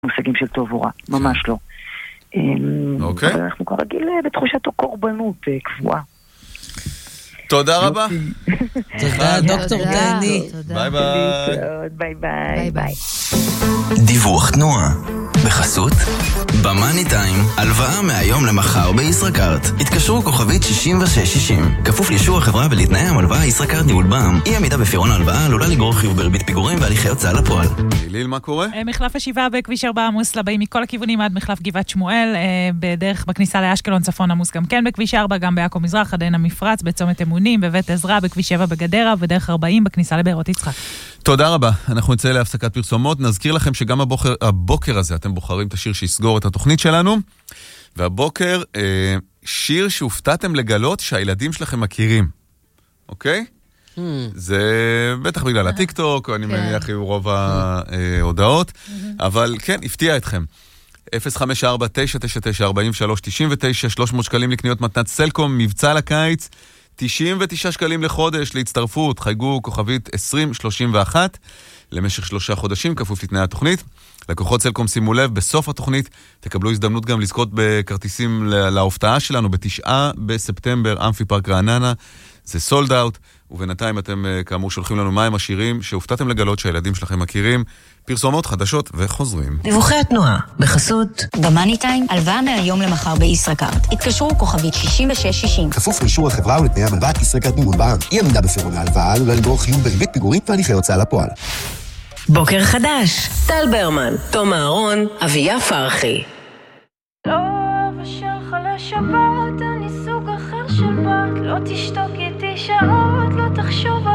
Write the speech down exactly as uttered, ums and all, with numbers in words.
מושגים של טוב או רע, ממש לא. אוקיי. אנחנו כרגיל בתחושת הקורבנות קבועה. תודה רבה. תודה, דוקטור תהני. ביי ביי. ביי ביי. ביי. דיווח תנועה. בחסות במאני טיים, הלוואה מהיום למחר בישראכרט. התקשרו כוכבית שישים ושש שישים. כפוף לאישור החברה ולתנאי המלוואה ישראכרט ניהול בע"מ. אי עמידה בפירעון ההלוואה עלולה לגרור חיוב בריבית פיגורים והליכי הוצאה לפועל. ליל, מה קורה? מחלף השבעה בכביש ארבע עמוס לבאים מכל הכיוונים עד מחלף גבעת שמואל, בדרך בכניסה לאשקלון צפון עמוס גם כן בכביש ארבע, גם בעכו מזרח עד עין המפרץ, בצומת אמונים, בבית עזרא, בכביש שבע בגדרה, בדרך ארבעים בכניסה לבארות יצחק. תודה רבה. אנחנו נצא להפסקת פרסומות. נזכיר לכם שגם הבוקר, הבוקר הזה אתם בוחרים את השיר שיסגור את התוכנית שלנו. והבוקר אה, שיר שהופתעתם לגלות שהילדים שלכם מכירים. אוקיי? Hmm. זה בטח בגלל הטיק-טוק, אני מניח יהיו רוב ההודעות, אבל כן, הפתיע אתכם. אפס חמש ארבע תשע תשע תשע ארבע שלוש תשע תשע, שלוש מאות שקלים לקניות מתנת סלקום, מבצע לקיץ, תשעים ותשעה שקלים לחודש להצטרפות, חייגו כוכבית עשרים שלושים ואחת למשך שלושה חודשים, כפוף לתנאי התוכנית. לקוחות סלקום שימו לב, בסוף התוכנית תקבלו הזדמנות גם לזכות בכרטיסים להופתעה שלנו בתשעה בספטמבר, אמפי פארק רעננה, זה סולד אאוט, ובינתיים אתם כאמור שולחים לנו מהם השירים שהופתעתם לגלות שהילדים שלכם מכירים. פרסומות חדשות וחוזרים. דיווחי התנועה בחסות במאני טיים, הלוואה מהיום למחר בישראכרט. התקשרו כוכבית שישים ושש שישים. כפוף לאישור החברה ולתנאי המלוואה ישראכרט ניהול בע"מ. אי עמידה בפירעון ההלוואה עלולה לגרור חיוב בריבית פיגורים והליכי הוצאה לפועל. בוקר חדש. טל ברמן, תום אהרון, אביה פרחי. לא אהבה שלך לשבת, אני סוג אחר של בת. לא תשתוק איתי שעות, לא תחשוב